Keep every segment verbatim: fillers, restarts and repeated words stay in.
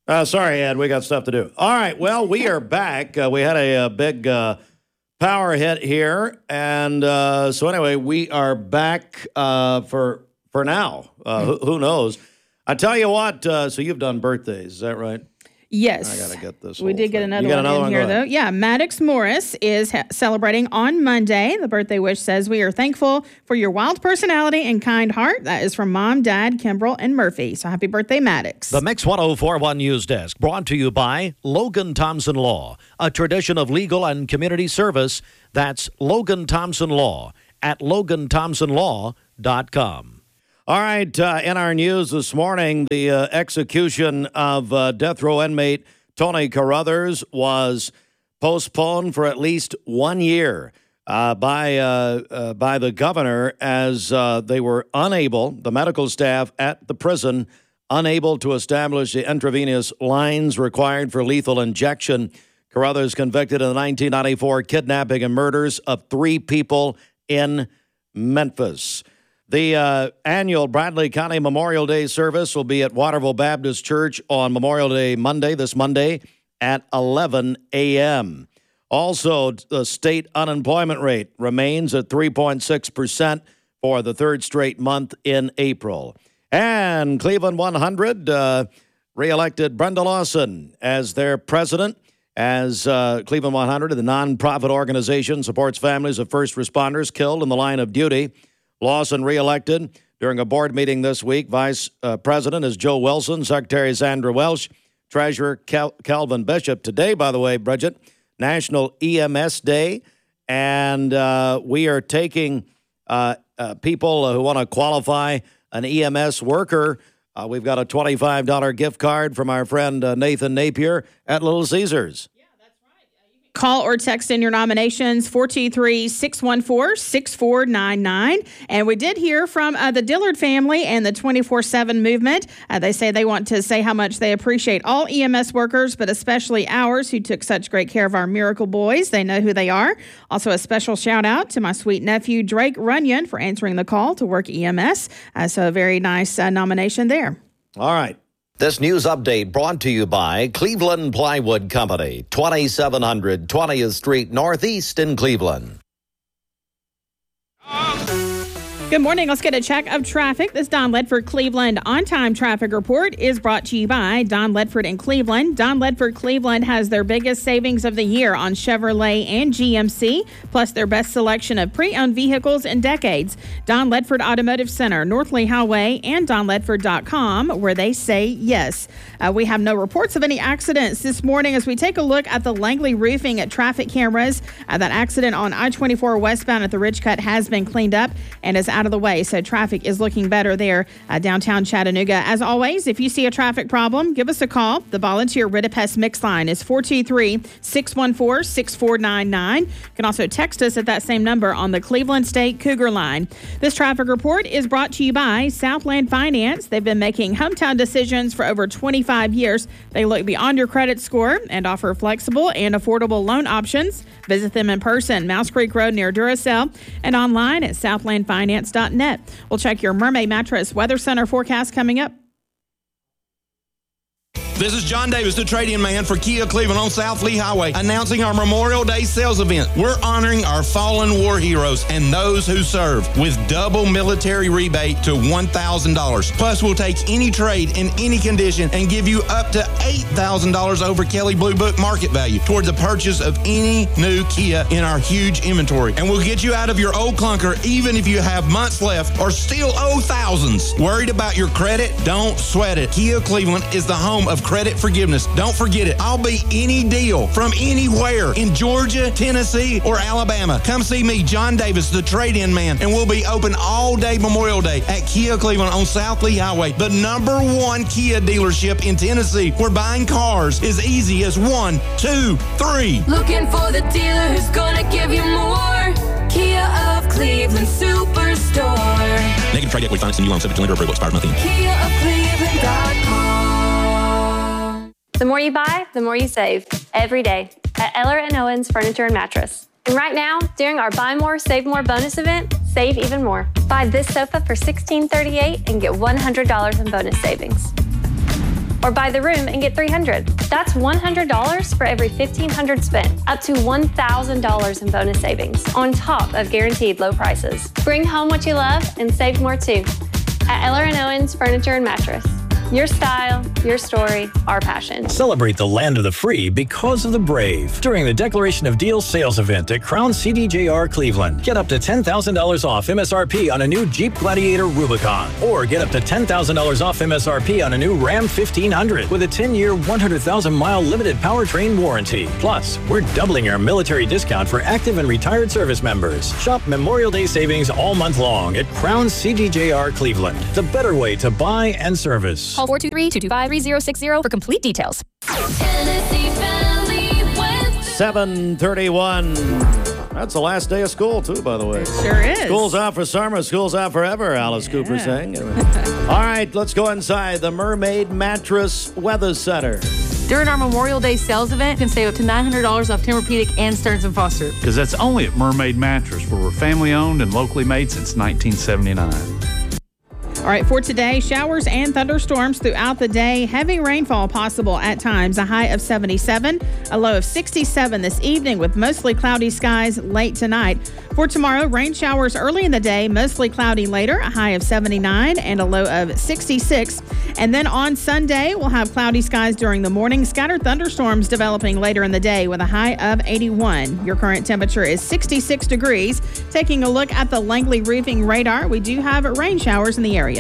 Uh, sorry, Ed. We got stuff to do. All right. Well, we are back. Uh, we had a, a big uh, power hit here. And uh, so anyway, we are back uh, for for now. Uh, who, who knows? I tell you what. Uh, so you've done birthdays. Is that right? Yes. I got to get this. We did get thing. another got one another in one? here, though. Yeah, Maddox Morris is ha- celebrating on Monday. The birthday wish says, we are thankful for your wild personality and kind heart. That is from Mom, Dad, Kimbrell, and Murphy. So happy birthday, Maddox. The Mix one oh four point one News Desk brought to you by Logan Thompson Law, a tradition of legal and community service. That's Logan Thompson Law at logan thompson law dot com. All right, uh, in our news this morning, the uh, execution of uh, death row inmate Tony Carruthers was postponed for at least one year uh, by uh, uh, by the governor as uh, they were unable, the medical staff at the prison, unable to establish the intravenous lines required for lethal injection. Carruthers convicted in the nineteen ninety-four kidnapping and murders of three people in Memphis. The uh, annual Bradley County Memorial Day service will be at Waterville Baptist Church on Memorial Day Monday, this Monday, at eleven a.m. Also, the state unemployment rate remains at three point six percent for the third straight month in April. And Cleveland one hundred uh, reelected Brenda Lawson as their president, as uh, Cleveland one hundred, the nonprofit organization, supports families of first responders killed in the line of duty. Lawson reelected during a board meeting this week. Vice uh, President is Joe Wilson, Secretary Sandra Welsh, Treasurer Cal- Calvin Bishop. Today, by the way, Bridget, National E M S Day, and uh, we are taking uh, uh, people who want to qualify an E M S worker. Uh, we've got a twenty-five dollars gift card from our friend uh, Nathan Napier at Little Caesars. Call or text in your nominations, four two three, six one four, six four nine nine. And we did hear from uh, the Dillard family and the twenty-four seven movement. Uh, they say they want to say how much they appreciate all E M S workers, but especially ours who took such great care of our miracle boys. They know who they are. Also, a special shout out to my sweet nephew, Drake Runyon, for answering the call to work E M S. Uh, so a very nice uh, nomination there. All right. This news update brought to you by Cleveland Plywood Company, twenty-seven hundred twentieth Street Northeast in Cleveland. Good morning. Let's get a check of traffic. This Don Ledford Cleveland on-time traffic report is brought to you by Don Ledford in Cleveland. Don Ledford Cleveland has their biggest savings of the year on Chevrolet and G M C, plus their best selection of pre-owned vehicles in decades. Don Ledford Automotive Center, North Lee Highway, and don ledford dot com, where they say yes. Uh, we have no reports of any accidents this morning as we take a look at the Langley roofing at traffic cameras. Uh, that accident on I twenty-four westbound at the Ridge Cut has been cleaned up and is out of the way, so traffic is looking better there uh, downtown Chattanooga. As always, if you see a traffic problem, give us a call. The volunteer Ritipest Mix line is four two three, six one four, six four nine nine. You can also text us at that same number on the Cleveland State Cougar line. This traffic report is brought to you by Southland Finance. They've been making hometown decisions for over twenty-five years. They look beyond your credit score and offer flexible and affordable loan options. Visit them in person, Mouse Creek Road near Duracell, and online at southland finance dot net. We'll check your Mermaid Mattress Weather Center forecast coming up. This is John Davis, the trade-in man for Kia Cleveland on South Lee Highway, announcing our Memorial Day sales event. We're honoring our fallen war heroes and those who serve with double military rebate to one thousand dollars. Plus, we'll take any trade in any condition and give you up to eight thousand dollars over Kelley Blue Book market value toward the purchase of any new Kia in our huge inventory. And we'll get you out of your old clunker even if you have months left or still owe thousands. Worried about your credit? Don't sweat it. Kia Cleveland is the home of credit forgiveness. Don't forget it. I'll be any deal from anywhere in Georgia, Tennessee, or Alabama. Come see me, John Davis, the trade-in man, and we'll be open all day Memorial Day at Kia Cleveland on South Lee Highway, the number one Kia dealership in Tennessee, where buying cars is easy as one, two, three. Looking for the dealer who's gonna give you more. Kia of Cleveland Superstore. Negative trade equity finance and new loan subject to lender approval. Expired month end. Kia of Cleveland dot com. The more you buy, the more you save. Every day at Eller and Owens Furniture and Mattress. And right now, during our Buy More, Save More bonus event, save even more. Buy this sofa for sixteen thirty-eight and get one hundred dollars in bonus savings. Or buy the room and get three hundred dollars. That's one hundred dollars for every fifteen hundred dollars spent, up to one thousand dollars in bonus savings, on top of guaranteed low prices. Bring home what you love and save more too. At Eller and Owens Furniture and Mattress. Your style, your story, our passion. Celebrate the land of the free because of the brave during the Declaration of Deals sales event at Crown C D J R Cleveland. Get up to ten thousand dollars off M S R P on a new Jeep Gladiator Rubicon. Or get up to ten thousand dollars off M S R P on a new Ram fifteen hundred with a ten-year, one hundred thousand mile limited powertrain warranty. Plus, we're doubling our military discount for active and retired service members. Shop Memorial Day savings all month long at Crown C D J R Cleveland. The better way to buy and service. Call four two three, two two five, three zero six zero for complete details. seven thirty-one. That's the last day of school, too, by the way. Sure is. School's out for summer. School's out forever, Alice Yeah. Cooper saying. All right, let's go inside the Mermaid Mattress Weather Center. During our Memorial Day sales event, you can save up to nine hundred dollars off Tempur-Pedic and Stearns and Foster. Because that's only at Mermaid Mattress, where we're family owned and locally made since nineteen seventy-nine. All right, for today, showers and thunderstorms throughout the day. Heavy rainfall possible at times. A high of seventy-seven, a low of sixty-seven this evening with mostly cloudy skies late tonight. For tomorrow, rain showers early in the day, mostly cloudy later. A high of seventy-nine and a low of sixty-six. And then on Sunday, we'll have cloudy skies during the morning. Scattered thunderstorms developing later in the day with a high of eighty-one. Your current temperature is sixty-six degrees. Taking a look at the Langley Roofing radar, we do have rain showers in the area.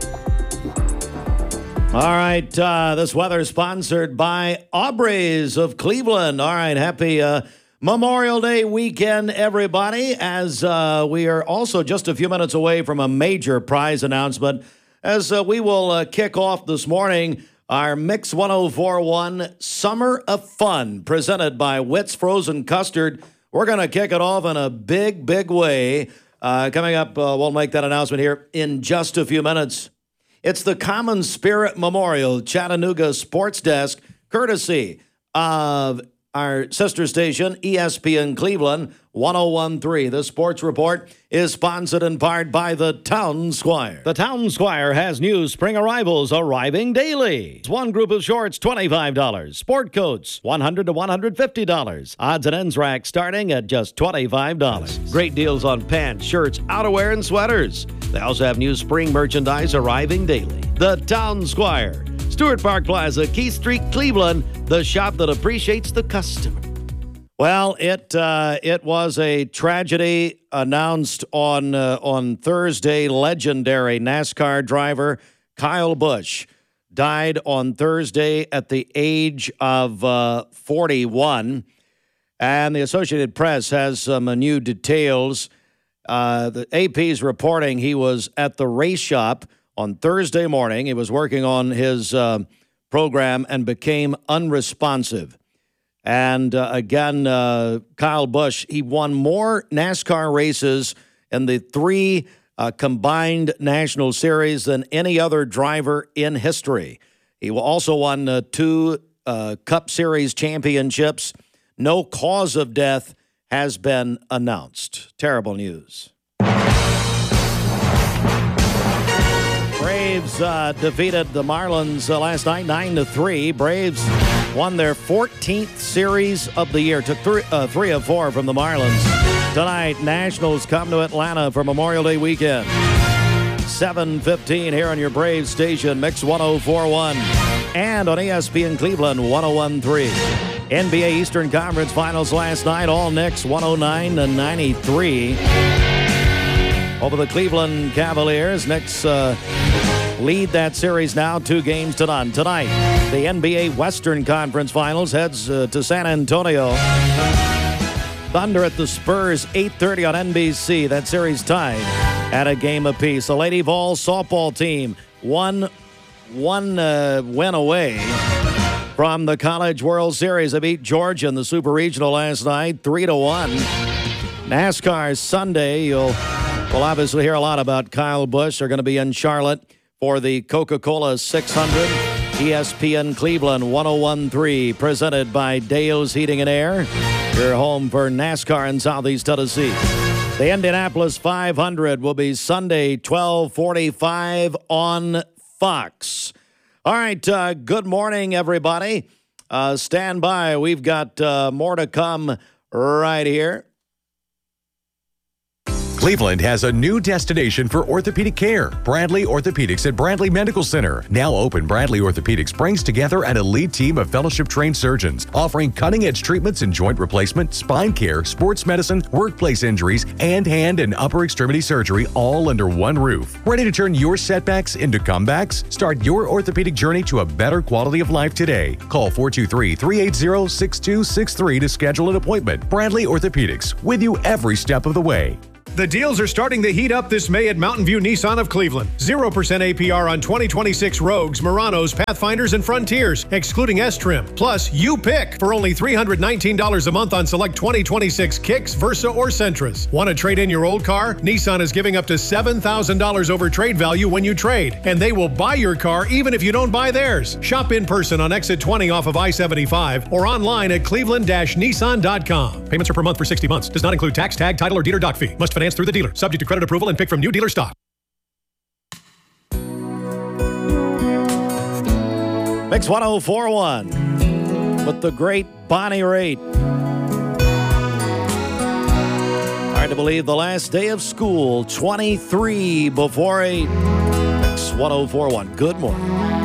All right, uh, this weather is sponsored by Aubrey's of Cleveland. All right, happy uh, Memorial Day weekend, everybody, as uh, we are also just a few minutes away from a major prize announcement, as uh, we will uh, kick off this morning our Mix one oh four point one Summer of Fun, presented by Witt's Frozen Custard. We're going to kick it off in a big, big way. Uh, coming up, uh, we'll make that announcement here in just a few minutes. It's the Common Spirit Memorial Chattanooga Sports Desk, courtesy of our sister station, E S P N Cleveland, one oh one point three. The sports report is sponsored in part by the Town Squire. The Town Squire has new spring arrivals arriving daily. One group of shorts, twenty-five dollars. Sport coats, one hundred dollars to one hundred fifty dollars. Odds and ends rack starting at just twenty-five dollars. Great deals on pants, shirts, outerwear, and sweaters. They also have new spring merchandise arriving daily. The Town Squire, Stewart Park Plaza, Keith Street, Cleveland, the shop that appreciates the customer. Well, it uh, it was a tragedy announced on uh, on Thursday. Legendary NASCAR driver Kyle Busch died on Thursday at the age of uh, forty-one. And the Associated Press has some uh, new details. Uh, the A P's reporting he was at the race shop on Thursday morning. He was working on his uh, program and became unresponsive. And uh, again, uh, Kyle Busch, he won more NASCAR races in the three uh, combined national series than any other driver in history. He also won uh, two uh, Cup Series championships. No cause of death has been announced. Terrible news. Braves uh, defeated the Marlins uh, last night, nine to three. Braves won their fourteenth series of the year. Took three, uh, three of four from the Marlins. Tonight, Nationals come to Atlanta for Memorial Day weekend. seven fifteen here on your Braves station, Mix one oh four point one. And on E S P N Cleveland, one oh one point three. N B A Eastern Conference Finals last night, all Knicks one oh nine to ninety-three. Over the Cleveland Cavaliers. Knicks uh, lead that series now, two games to none. Tonight, the N B A Western Conference Finals heads uh, to San Antonio. Thunder at the Spurs, eight thirty on N B C. That series tied at a game apiece. The Lady Vols softball team one, one uh, win away from the College World Series. They beat Georgia in the Super Regional last night, three to one. NASCAR Sunday, you'll We'll obviously hear a lot about Kyle Busch. They're going to be in Charlotte for the Coca-Cola six hundred. E S P N Cleveland one oh one point three, presented by Deo's Heating and Air. Your home for NASCAR in Southeast Tennessee. The Indianapolis five hundred will be Sunday, twelve forty-five on Fox. All right, uh, good morning, everybody. Uh, stand by. We've got uh, more to come right here. Cleveland has a new destination for orthopedic care. Bradley Orthopedics at Bradley Medical Center. Now open, Bradley Orthopedics brings together an elite team of fellowship-trained surgeons offering cutting-edge treatments in joint replacement, spine care, sports medicine, workplace injuries, and hand and upper extremity surgery all under one roof. Ready to turn your setbacks into comebacks? Start your orthopedic journey to a better quality of life today. Call four two three, three eight zero, six two six three to schedule an appointment. Bradley Orthopedics, with you every step of the way. The deals are starting to heat up this May at Mountain View Nissan of Cleveland. zero percent A P R on twenty twenty-six Rogues, Muranos, Pathfinders, and Frontiers, excluding S-Trim. Plus, you pick for only three hundred nineteen dollars a month on select twenty twenty-six Kicks, Versa, or Sentras. Want to trade in your old car? Nissan is giving up to seven thousand dollars over trade value when you trade, and they will buy your car even if you don't buy theirs. Shop in person on exit twenty off of I seventy-five or online at cleveland dash nissan dot com. Payments are per month for sixty months. Does not include tax, tag, title, or dealer doc fee. Must finance through the dealer. Subject to credit approval and pick from new dealer stock. Mix one oh four point one with the great Bonnie Raitt. Hard to believe the last day of school, twenty-three before eight. Mix one oh four point one. Good morning.